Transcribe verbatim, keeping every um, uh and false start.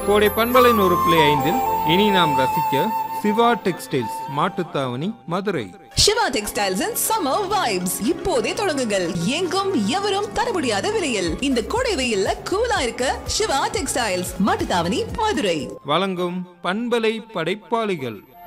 கோடை பண்பலை நூறு புள்ளி ஐந்தில் இனி நாம் ரசிக்க Siva textiles Mattuthavani Madurai. Siva textiles and summer vibes இப்போதே தொடங்குங்கள். எங்கும் எவரும் தர முடியாத விலையில் இந்த கோடை வெயில்ல கூலா இருக்க சிவா டெக்ஸ்டைல்ஸ் மாட்டுத்தாவணி மதுரை. வழங்கும் பண்பலை படைப்பாளிகள்.